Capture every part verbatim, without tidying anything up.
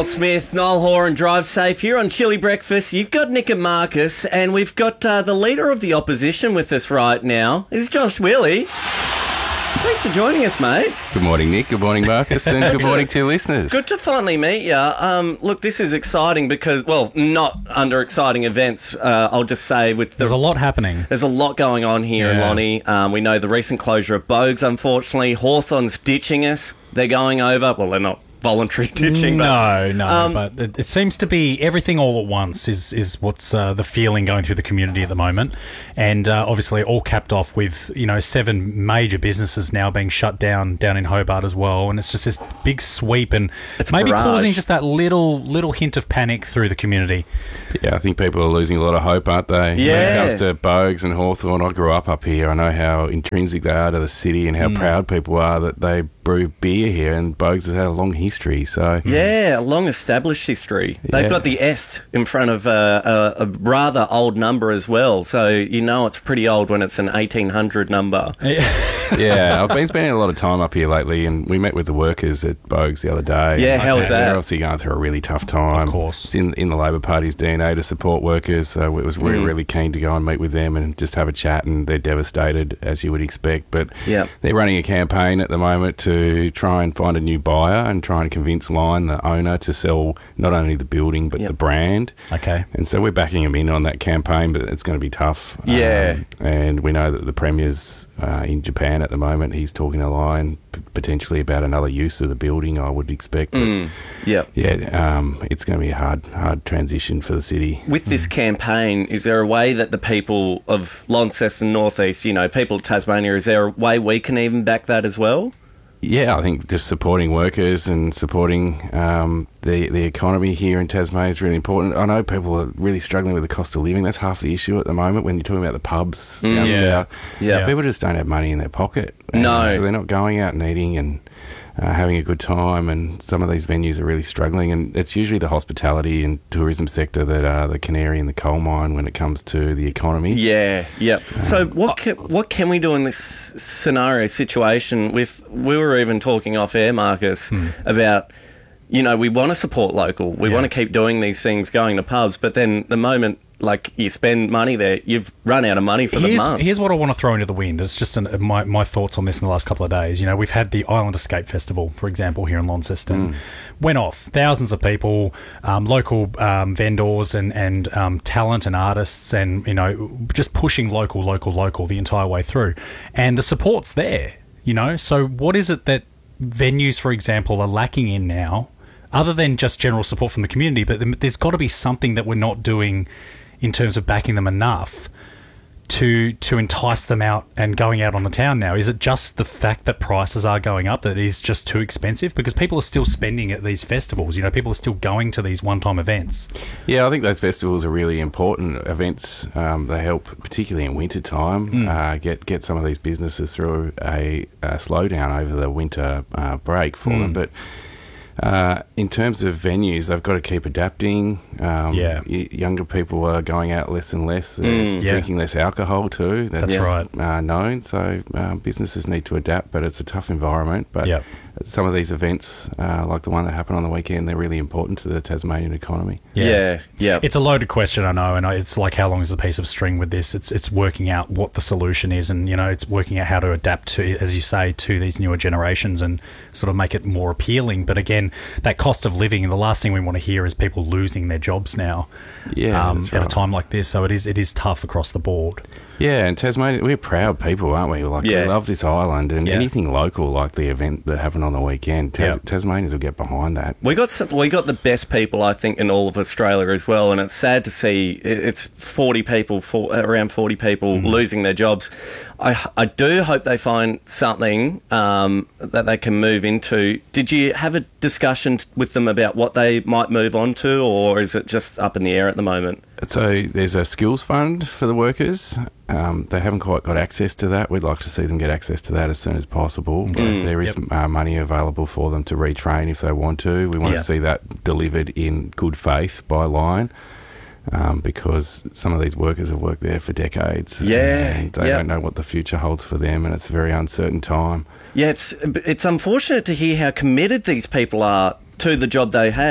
Smith, Niall Horan, Drive Safe here on Chili Breakfast. You've got Nick and Marcus, and we've got uh, the leader of the opposition with us right now. Is Josh Wheely. Thanks for joining us, mate. Good morning, Nick. Good morning, Marcus. And good morning to listeners. Good to finally meet you. Um, look, this is exciting because, well, not under exciting events, uh, I'll just say. with the, There's a lot happening. There's a lot going on here in Yeah. Lonnie. Um, we know the recent closure of Bogues, unfortunately. Hawthorn's ditching us. They're going over. Well, they're not voluntary ditching. No, no, um, but it, it seems to be everything all at once is is what's uh, the feeling going through the community at the moment, and uh, obviously all capped off with you know seven major businesses now being shut down down in Hobart as well, and it's just this big sweep and It's a maybe barrage. causing just that little little hint of panic through the community. Yeah, I think people are losing a lot of hope, aren't they? When Yeah. it comes to Bogues and Hawthorn, I grew up up here. I know how intrinsic they are to the city and how proud people are that they brew beer here, and Bogues has had a long history, so... Yeah, a long established history. They've Yeah. got the est in front of a, a, a rather old number as well, so you know it's pretty old when it's an eighteen hundred number. Yeah, I've been spending a lot of time up here lately, and we met with the workers at Bogues the other day. Yeah, how was They're that? obviously going through a really tough time. Of course. It's in, in the Labor Party's D N A to support workers, so it was we were Mm. really keen to go and meet with them and just have a chat, and they're devastated, as you would expect. But Yeah. they're running a campaign at the moment to try and find a new buyer and try and convince Line, the owner, to sell not only the building but Yep. the brand. Okay. And so we're backing them in on that campaign, but it's going to be tough. Yeah. Um, and we know that the Premier's uh, in Japan at the moment. He's talking to Line p- potentially about another use of the building, I would expect. But Mm. Yeah. yeah, um, it's going to be a hard, hard transition for the city. With this campaign, is there a way that the people of Launceston North East, you know, people of Tasmania, is there a way we can even back that as well? Yeah, I think just supporting workers and supporting um, the the economy here in Tasmania is really important. I know people are really struggling with the cost of living. That's half the issue at the moment when you're talking about the pubs down yeah. south. Yeah. People just don't have money in their pocket. And No. So they're not going out and eating and uh, having a good time, and some of these venues are really struggling, and it's usually the hospitality and tourism sector that are the canary in the coal mine when it comes to the economy. Yeah, yeah. So what can, what can we do in this scenario situation with, we were even talking off air, Marcus, about, you know, we want to support local. We Yeah. want to keep doing these things, going to pubs, but then the moment, like, you spend money there, you've run out of money for the Here's, month. here's what I want to throw into the wind. It's just an, my, my thoughts on this in the last couple of days. You know, we've had the Island Escape Festival, for example, here in Launceston. Went off. Thousands of people, um, local um, vendors and, and um, talent and artists and, you know, just pushing local, local, local the entire way through. And the support's there, you know. So what is it that venues, for example, are lacking in now, other than just general support from the community? But there's got to be something that we're not doing in terms of backing them enough to to entice them out and going out on the town now. Is it just the fact that prices are going up, that it is just too expensive? Because people are still spending at these festivals. You know, people are still going to these one-time events. Yeah, I think those festivals are really important events. Um, they help, particularly in winter time, Mm. uh, get get some of these businesses through a, a slowdown over the winter uh, break for Mm. them. But uh, in terms of venues, they've got to keep adapting. Um, Yeah. y- younger people are going out less and less, they're Mm. Yeah. drinking less alcohol too. That's, That's right. Uh, known. So uh, businesses need to adapt, but it's a tough environment. But Yep. some of these events, uh, like the one that happened on the weekend, they're really important to the Tasmanian economy. yeah, yeah. It's a loaded question, I know, and I- it's like, how long is a piece of string with this? It's it's working out what the solution is, and you know, it's working out how to adapt to, as you say, to these newer generations and sort of make it more appealing. But again, that cost of living, the last thing we want to hear is people losing their jobs now. Yeah, um, that's at a right. time like this. So it is it is tough across the board. Yeah, and Tasmania, we're proud people, aren't we? Like, Yeah. we love this island, and Yeah. anything local, like the event that happened on the weekend, Tas- Yeah. Tasmanians will get behind that. We got some, we got the best people, I think, in all of Australia as well, and it's sad to see it- it's forty people, for, around forty people losing their jobs. I, I do hope they find something um, that they can move into. Did you have a discussion with them about what they might move on to, or is it just up in the air at the moment? So there's a skills fund for the workers. Um, they haven't quite got access to that. We'd like to see them get access to that as soon as possible. But there is Yep. uh, money available for them to retrain if they want to. We want Yeah. to see that delivered in good faith by Line. Um, because some of these workers have worked there for decades. Yeah, And they yep. don't know what the future holds for them, and it's a very uncertain time. Yeah, it's it's unfortunate to hear how committed these people are to the job they had.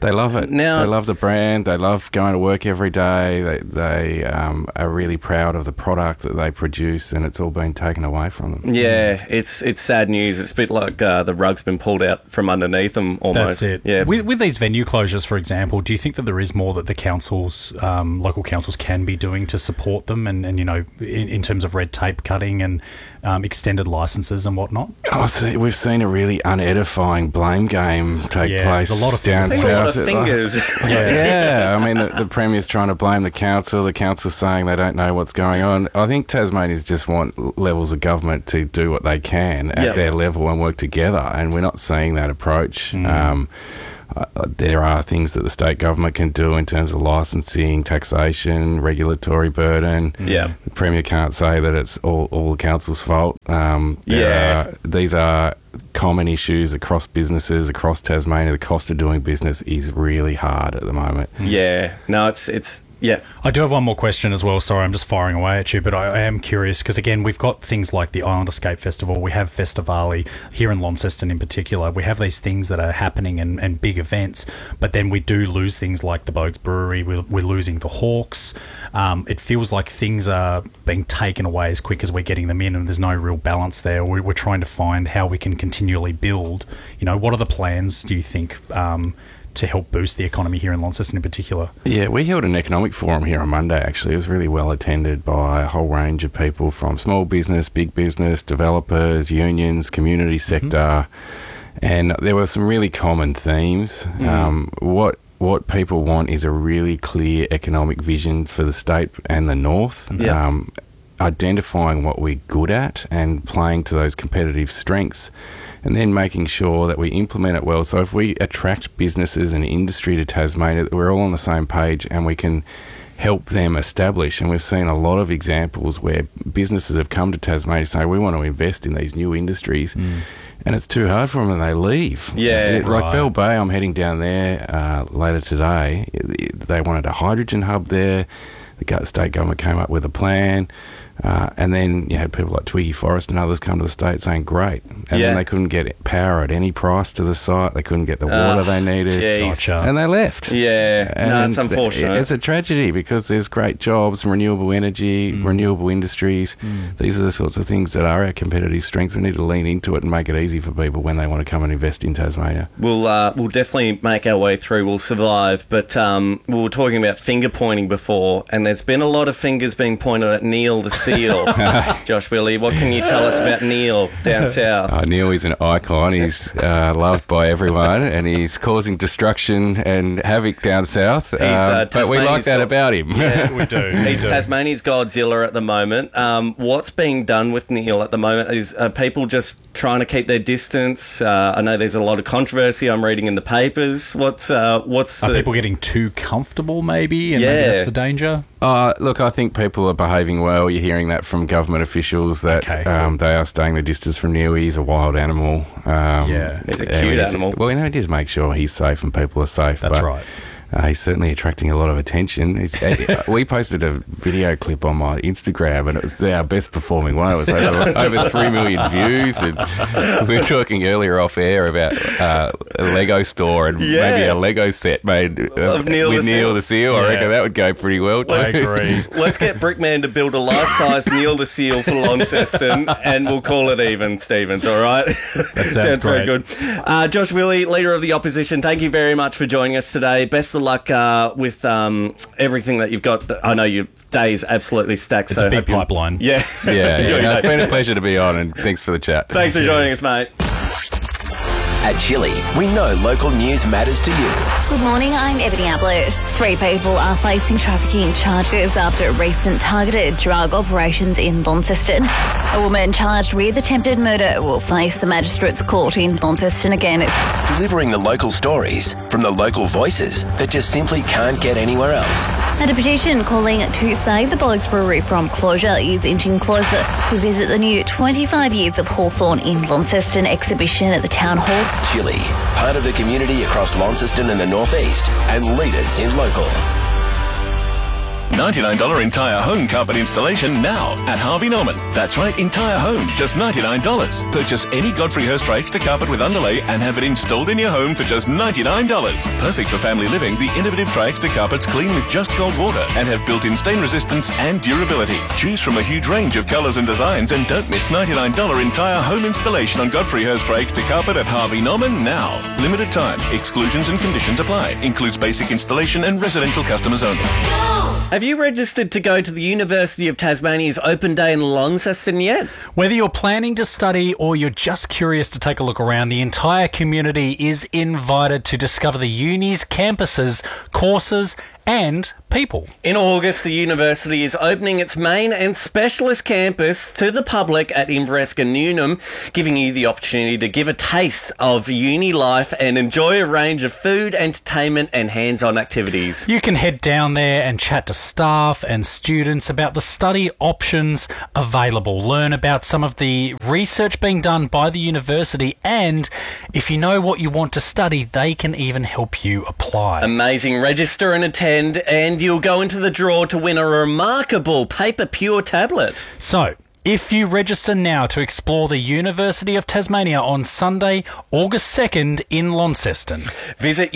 They love it. Now- they love the brand. They love going to work every day. They, they um, are really proud of the product that they produce, and it's all been taken away from them. Yeah, it's it's sad news. It's a bit like uh, the rug's been pulled out from underneath them almost. That's it. Yeah. With, with these venue closures, for example, do you think that there is more that the councils, um, local councils, can be doing to support them, and, and you know, in, in terms of red tape cutting and um, extended licences and whatnot? Oh, see, we've seen a really unedifying blame game take Yeah, place there's a lot of down things. Seen a lot south. of fingers. Yeah, I mean, the, the Premier's trying to blame the council. The council's saying they don't know what's going on. I think Tasmanians just want l- levels of government to do what they can at Yep. their level and work together, and we're not seeing that approach. Um, uh, there are things that the state government can do in terms of licensing, taxation, regulatory burden. Yeah. The Premier can't say that it's all, all the council's fault. Um, there Yeah. are- these are common issues across businesses, across Tasmania. The cost of doing business is really hard at the moment. Yeah. No, it's it's yeah. I do have one more question as well. Sorry, I'm just firing away at you, but I, I am curious because, again, we've got things like the Island Escape Festival. We have Festivali here in Launceston in particular. We have these things that are happening and, and big events, but then we do lose things like the Bogues Brewery. We're, we're losing the Hawks. Um, it feels like things are being taken away as quick as we're getting them in, and there's no real balance there. We're, we're trying to find how we can continually build. You know, what are the plans, do you think, um, to help boost the economy here in Launceston in particular? Yeah, we held an economic forum here on Monday, actually. It was really well attended by a whole range of people from small business, big business, developers, unions, community sector. And there were some really common themes. Um, what what people want is a really clear economic vision for the state and the north. Yeah. Um, identifying what we're good at and playing to those competitive strengths, and then making sure that we implement it well. So if we attract businesses and industry to Tasmania, that we're all on the same page and we can help them establish. And we've seen a lot of examples where businesses have come to Tasmania saying, we want to invest in these new industries. And it's too hard for them and they leave. Yeah, Like right. Bell Bay, I'm heading down there uh, later today. They wanted a hydrogen hub there. The go- state government came up with a plan. Uh, and then you had people like Twiggy Forrest and others come to the state saying, great. And Yeah. then they couldn't get power at any price to the site. They couldn't get the water Oh, they needed. jeez. Gotcha. And they left. Yeah. No, And it's unfortunate. It's a tragedy because there's great jobs, renewable energy, Mm. renewable industries. These are the sorts of things that are our competitive strengths. We need to lean into it and make it easy for people when they want to come and invest in Tasmania. We'll uh, we'll definitely make our way through. We'll survive. But um, we were talking about finger pointing before, and there's been a lot of fingers being pointed at Neil the seal. Josh Willie, what can you tell us about Neil down south? Uh, Neil is an icon. He's uh, loved by everyone, and he's causing destruction and havoc down south. Um, uh, but we like Tasmania's that got- about him. Yeah, We do. He's Tasmania's Godzilla at the moment. Um, what's being done with Neil at the moment? Is are people just trying to keep their distance? Uh, I know there's a lot of controversy I'm reading in the papers. What's uh, what's Are the people getting too comfortable, maybe? And Yeah. maybe that's the danger? Uh, look, I think people are behaving well. You're hearing that from government officials that Okay, um, they are staying the distance from Neil. He's a wild animal. Um, Yeah. He's a and cute he's- animal. Well, you know, just make sure he's safe and people are safe. That's but, right. Uh, he's certainly attracting a lot of attention. He's, uh, we posted a video clip on my Instagram, and it was our best performing one. It was over, over three million views. And we were talking earlier off air about uh, a Lego store and Yeah. maybe a Lego set made uh, Of Neil with the Neil Seal. the Seal. I Yeah. reckon that would go pretty well. I too. agree. Let's get Brickman to build a life-size Neil the Seal for Launceston, and we'll call it even, Stevens, all right? That sounds very great. good. Uh, Josh Willie, Leader of the Opposition, thank you very much for joining us today. Best of luck uh, with um, everything that you've got. I know your day's absolutely stacked. It's so a big hope you- pipeline. Yeah. Yeah, Enjoy yeah. your No, it's day. been a pleasure to be on, and thanks for the chat. Thanks for joining us, mate. At Chili, we know local news matters to you. Good morning, I'm Ebony Ablett. Three people are facing trafficking charges after recent targeted drug operations in Launceston. A woman charged with attempted murder will face the Magistrates Court in Launceston again. Delivering the local stories from the local voices that just simply can't get anywhere else. And a petition calling to save the Bogues Brewery from closure is inching closer. We visit the new twenty-five Years of Hawthorn in Launceston exhibition at the Town Hall. Chili, part of the community across Launceston and the Northeast, and leaders in local. ninety-nine dollars entire home carpet installation now at Harvey Norman. That's right, entire home, just ninety-nine dollars. Purchase any Godfrey Hirst for extra carpet with underlay and have it installed in your home for just ninety-nine dollars. Perfect for family living, the innovative Tri-Extra carpets clean with just cold water and have built-in stain resistance and durability. Choose from a huge range of colours and designs and don't miss ninety-nine dollars entire home installation on Godfrey Hirst Tri-Extra carpet at Harvey Norman now. Limited time. Exclusions and conditions apply. Includes basic installation and residential customers only. Have you registered to go to the University of Tasmania's Open Day in Launceston yet? Whether you're planning to study or you're just curious to take a look around, the entire community is invited to discover the uni's campuses, courses and people. In August, the university is opening its main and specialist campus to the public at Inverest and Newnham, giving you the opportunity to give a taste of uni life and enjoy a range of food, entertainment and hands-on activities. You can head down there and chat to staff and students about the study options available, learn about some of the research being done by the university, and if you know what you want to study, they can even help you apply. Amazing. Register and attend, and you'll go into the draw to win a remarkable Paper Pure tablet. So, if you register now to explore the University of Tasmania on Sunday, August second in Launceston. Visit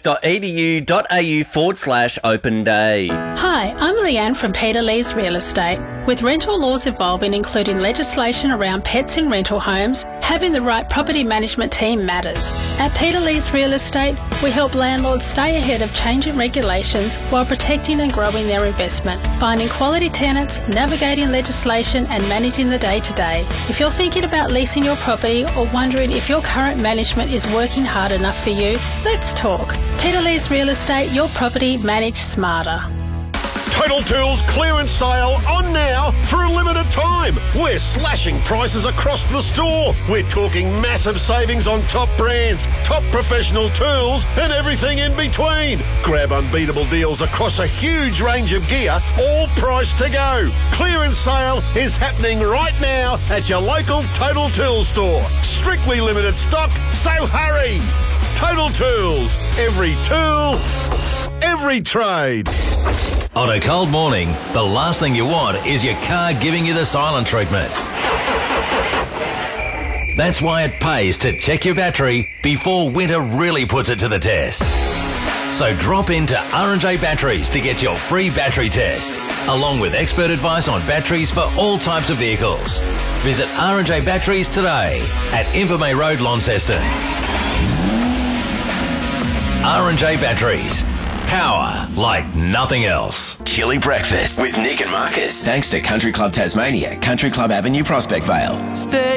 utas.edu.au forward slash open day. Hi, I'm Leanne from Peter Lee's Real Estate. With rental laws evolving, including legislation around pets in rental homes, having the right property management team matters. At Peter Lee's Real Estate, we help landlords stay ahead of changing regulations while protecting and growing their investment, finding quality tenants, navigating legislation and managing the day-to-day. If you're thinking about leasing your property or wondering if your current management is working hard enough for you, let's talk. Peter Lee's Real Estate, your property managed smarter. Total Tools clearance sale on now for a limited time. We're slashing prices across the store. We're talking massive savings on top brands, top professional tools and everything in between. Grab unbeatable deals across a huge range of gear, all priced to go. Clearance sale is happening right now at your local Total Tools store. Strictly limited stock, so hurry. Total Tools. Every tool, every trade. On a cold morning, the last thing you want is your car giving you the silent treatment. That's why it pays to check your battery before winter really puts it to the test. So drop into R and J Batteries to get your free battery test, along with expert advice on batteries for all types of vehicles. Visit R and J Batteries today at Invermay Road, Launceston. R and J Batteries. Power like nothing else. Chilly breakfast with Nick and Marcus. Thanks to Country Club Tasmania, Country Club Avenue, Prospect Vale. Stay